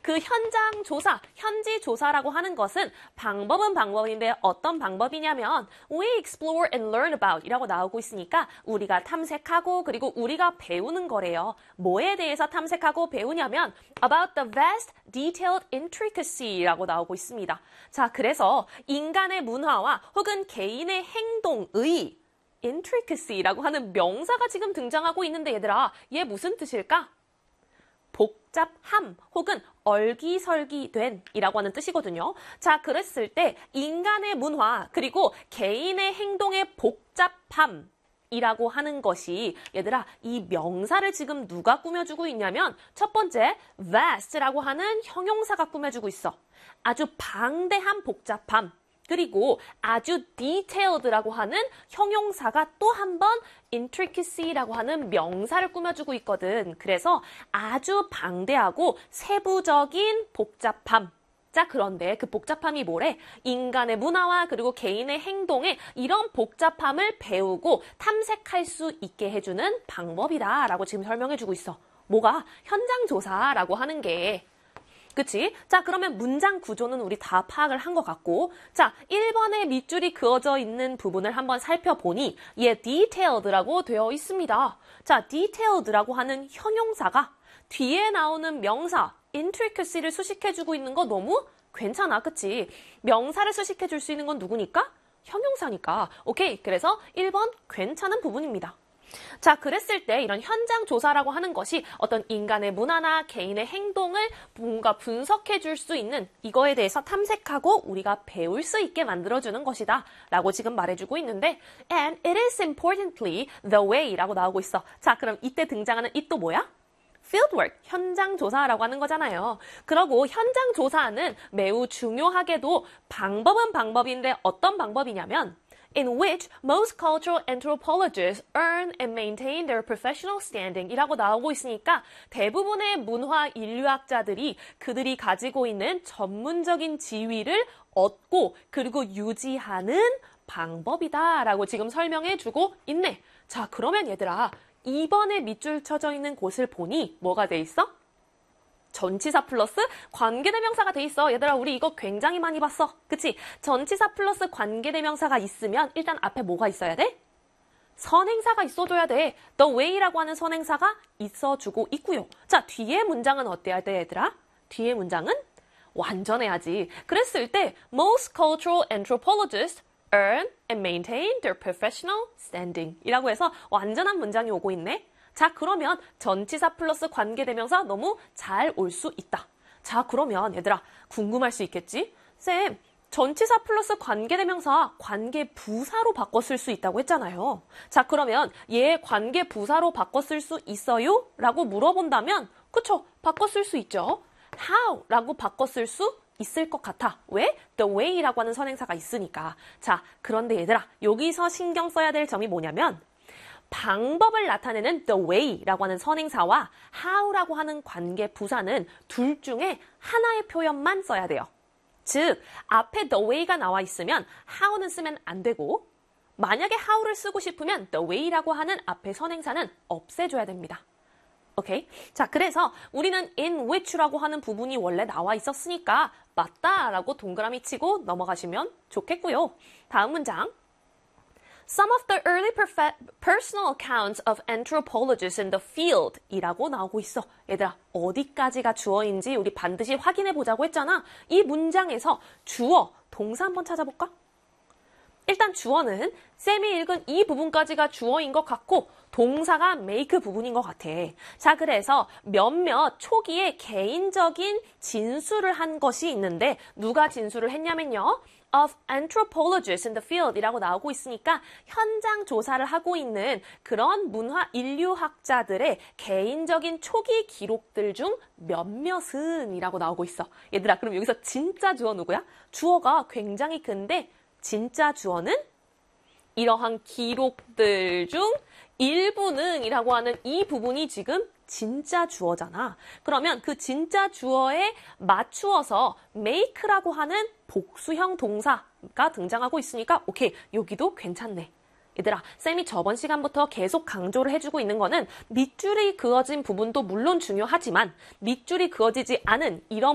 그 현장 조사, 현지 조사라고 하는 것은 방법은 방법인데 어떤 방법이냐면 we explore and learn about 이라고 나오고 있으니까 우리가 탐색하고 그리고 우리가 배우는 거래요. 뭐에 대해서 탐색하고 배우냐면 about the vast, detailed intricacy라고 나오고 있습니다. 자, 그래서 인간의 문화와 혹은 개인의 행동의 intricacy라고 하는 명사가 지금 등장하고 있는데 얘들아, 얘 무슨 뜻일까? 복잡함 혹은 얼기설기된 이라고 하는 뜻이거든요. 자, 그랬을 때 인간의 문화 그리고 개인의 행동의 복잡함 이라고 하는 것이 얘들아 이 명사를 지금 누가 꾸며주고 있냐면 첫 번째 vast라고 하는 형용사가 꾸며주고 있어. 아주 방대한 복잡함. 그리고 아주 detailed라고 하는 형용사가 또 한 번 intricacy라고 하는 명사를 꾸며주고 있거든. 그래서 아주 방대하고 세부적인 복잡함. 자, 그런데 그 복잡함이 뭐래? 인간의 문화와 그리고 개인의 행동에 이런 복잡함을 배우고 탐색할 수 있게 해주는 방법이다라고 지금 설명해주고 있어. 뭐가? 현장 조사라고 하는 게. 그치? 자, 그러면 문장 구조는 우리 다 파악을 한 것 같고 자, 1번에 밑줄이 그어져 있는 부분을 한번 살펴보니 얘 detailed라고 되어 있습니다. 자, detailed라고 하는 형용사가 뒤에 나오는 명사 intricacy를 수식해주고 있는 거 너무 괜찮아, 그치? 명사를 수식해줄 수 있는 건 누구니까? 형용사니까. 오케이, 그래서 1번 괜찮은 부분입니다. 자, 그랬을 때 이런 현장 조사라고 하는 것이 어떤 인간의 문화나 개인의 행동을 뭔가 분석해 줄 수 있는 이거에 대해서 탐색하고 우리가 배울 수 있게 만들어주는 것이다 라고 지금 말해주고 있는데 and it is importantly the way 라고 나오고 있어. 자, 그럼 이때 등장하는 이 또 뭐야? fieldwork, 현장 조사라고 하는 거잖아요. 그러고 현장 조사는 매우 중요하게도 방법은 방법인데 어떤 방법이냐면 in which most cultural anthropologists earn and maintain their professional standing 이라고 나오고 있으니까 대부분의 문화 인류학자들이 그들이 가지고 있는 전문적인 지위를 얻고 그리고 유지하는 방법이다라고 지금 설명해주고 있네. 자, 그러면 얘들아 2번에 밑줄 쳐져 있는 곳을 보니 뭐가 돼 있어? 전치사 플러스 관계대명사가 돼 있어. 얘들아 우리 이거 굉장히 많이 봤어. 그치? 전치사 플러스 관계대명사가 있으면 일단 앞에 뭐가 있어야 돼? 선행사가 있어줘야 돼. The way라고 하는 선행사가 있어주고 있고요. 자, 뒤에 문장은 어때야 돼 얘들아? 뒤에 문장은 완전해야지. 그랬을 때 most cultural anthropologists earn and maintain their professional standing 이라고 해서 완전한 문장이 오고 있네. 자, 그러면 전치사 플러스 관계대명사 너무 잘 올 수 있다. 자, 그러면 얘들아 궁금할 수 있겠지? 쌤, 전치사 플러스 관계대명사 관계부사로 바꿔 쓸 수 있다고 했잖아요. 자, 그러면 얘 관계부사로 바꿔 쓸 수 있어요? 라고 물어본다면 그쵸, 바꿔 쓸 수 있죠. how 라고 바꿔 쓸 수 있을 것 같아. 왜? the way라고 하는 선행사가 있으니까. 자, 그런데 얘들아 여기서 신경 써야 될 점이 뭐냐면 방법을 나타내는 the way라고 하는 선행사와 how라고 하는 관계 부사는 둘 중에 하나의 표현만 써야 돼요. 즉, 앞에 the way가 나와 있으면 how는 쓰면 안 되고 만약에 how를 쓰고 싶으면 the way라고 하는 앞에 선행사는 없애줘야 됩니다. 오케이? 자, 그래서 우리는 in which라고 하는 부분이 원래 나와 있었으니까 맞다라고 동그라미 치고 넘어가시면 좋겠고요. 다음 문장. Some of the early personal accounts of anthropologists in the field 이라고 나오고 있어. 얘들아, 어디까지가 주어인지 우리 반드시 확인해 보자고 했잖아. 이 문장에서 주어, 동사 한번 찾아볼까? 일단 주어는 쌤이 읽은 이 부분까지가 주어인 것 같고 동사가 make 부분인 것 같아. 자, 그래서 몇몇 초기에 개인적인 진술을 한 것이 있는데 누가 진술을 했냐면요. of anthropologists in the field 이라고 나오고 있으니까 현장 조사를 하고 있는 그런 문화 인류학자들의 개인적인 초기 기록들 중 몇몇은 이라고 나오고 있어. 얘들아, 그럼 여기서 진짜 주어 누구야? 주어가 굉장히 큰데 진짜 주어는 이러한 기록들 중 일부는 이라고 하는 이 부분이 지금 진짜 주어잖아. 그러면 그 진짜 주어에 맞추어서 make라고 하는 복수형 동사가 등장하고 있으니까 오케이, 여기도 괜찮네. 얘들아, 쌤이 저번 시간부터 계속 강조를 해주고 있는 거는 밑줄이 그어진 부분도 물론 중요하지만 밑줄이 그어지지 않은 이런